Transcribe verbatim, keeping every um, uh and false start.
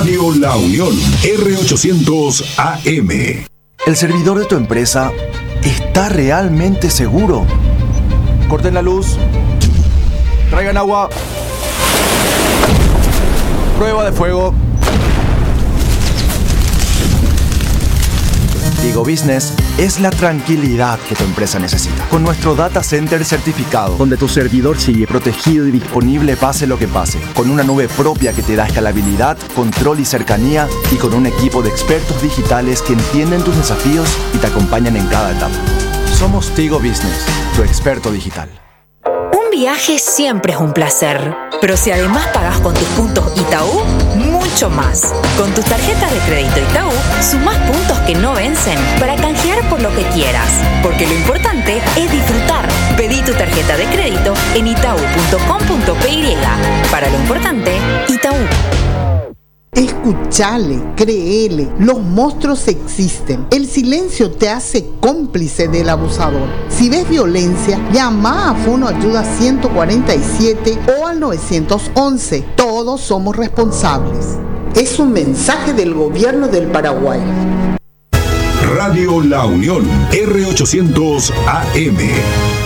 Radio La Unión, R ochocientos A M. ¿El servidor de tu empresa está realmente seguro? Corten la luz. Traigan agua. Prueba de fuego. Tigo Business es la tranquilidad que tu empresa necesita. Con nuestro data center certificado, donde tu servidor sigue protegido y disponible pase lo que pase. Con una nube propia que te da escalabilidad, control y cercanía. Y con un equipo de expertos digitales que entienden tus desafíos y te acompañan en cada etapa. Somos Tigo Business, tu experto digital. Un viaje siempre es un placer, pero si además pagas con tus puntos Itaú, mucho más. Con tus tarjetas de crédito Itaú, sumás puntos que no vencen para canjear por lo que quieras, porque lo importante es disfrutar. Pedí tu tarjeta de crédito en itaú punto com punto pe y. Para lo importante, Itaú. Escuchale, créele, los monstruos existen. El silencio te hace cómplice del abusador. Si ves violencia, llama a Fono Ayuda ciento cuarenta y siete o al nueve once. Todos somos responsables. Es un mensaje del gobierno del Paraguay. Radio La Unión, R ochocientos A M.